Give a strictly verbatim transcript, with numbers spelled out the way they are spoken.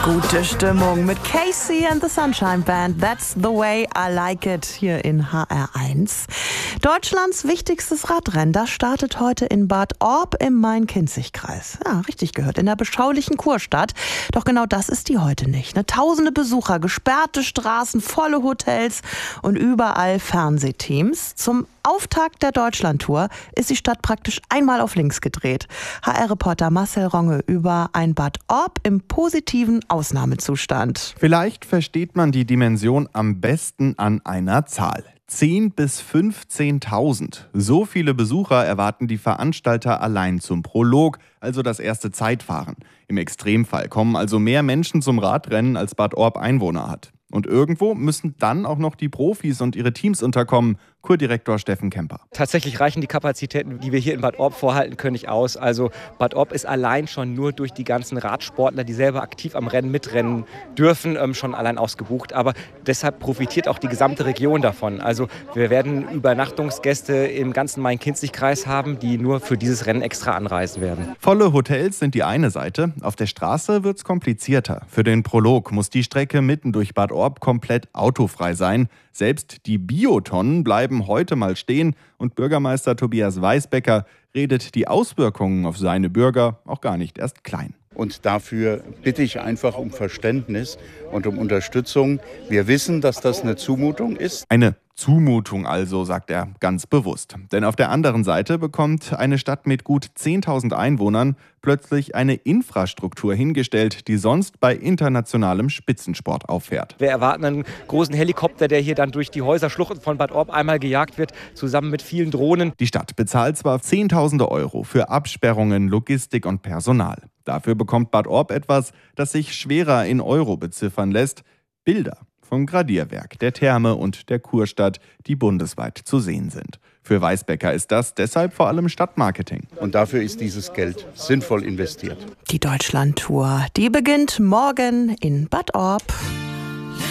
Gute Stimmung mit Casey and the Sunshine Band. That's the way I like it hier in H R eins. Deutschlands wichtigstes Radrennen, das startet heute in Bad Orb im Main-Kinzig-Kreis. Ja, richtig gehört, in der beschaulichen Kurstadt. Doch genau das ist die heute nicht. Ne? Tausende Besucher, gesperrte Straßen, volle Hotels und überall Fernsehteams. Zum Auftakt der Deutschlandtour ist die Stadt praktisch einmal auf links gedreht. H R-Reporter Marcel Ronge über ein Bad Orb im positiven Ausnahmezustand. Vielleicht versteht man die Dimension am besten an einer Zahl. zehntausend bis fünfzehntausend. So viele Besucher erwarten die Veranstalter allein zum Prolog, also das erste Zeitfahren. Im Extremfall kommen also mehr Menschen zum Radrennen, als Bad Orb Einwohner hat. Und irgendwo müssen dann auch noch die Profis und ihre Teams unterkommen. Kurdirektor Steffen Kemper. Tatsächlich reichen die Kapazitäten, die wir hier in Bad Orb vorhalten können, nicht aus. Also Bad Orb ist allein schon nur durch die ganzen Radsportler, die selber aktiv am Rennen mitrennen dürfen, ähm, schon allein ausgebucht. Aber deshalb profitiert auch die gesamte Region davon. Also wir werden Übernachtungsgäste im ganzen Main-Kinzig-Kreis haben, die nur für dieses Rennen extra anreisen werden. Volle Hotels sind die eine Seite. Auf der Straße wird es komplizierter. Für den Prolog muss die Strecke mitten durch Bad Orb komplett autofrei sein. Selbst die Biotonnen bleiben heute mal stehen und Bürgermeister Tobias Weisbecker redet die Auswirkungen auf seine Bürger auch gar nicht erst klein. Und dafür bitte ich einfach um Verständnis und um Unterstützung. Wir wissen, dass das eine Zumutung ist. Eine Zumutung also, sagt er ganz bewusst. Denn auf der anderen Seite bekommt eine Stadt mit gut zehntausend Einwohnern plötzlich eine Infrastruktur hingestellt, die sonst bei internationalem Spitzensport auffährt. Wir erwarten einen großen Helikopter, der hier dann durch die Häuserschluchten von Bad Orb einmal gejagt wird, zusammen mit vielen Drohnen. Die Stadt bezahlt zwar Zehntausende Euro für Absperrungen, Logistik und Personal. Dafür bekommt Bad Orb etwas, das sich schwerer in Euro beziffern lässt: Bilder vom Gradierwerk, der Therme und der Kurstadt, die bundesweit zu sehen sind. Für Weisbecker ist das deshalb vor allem Stadtmarketing. Und dafür ist dieses Geld sinnvoll investiert. Die Deutschlandtour, die beginnt morgen in Bad Orb.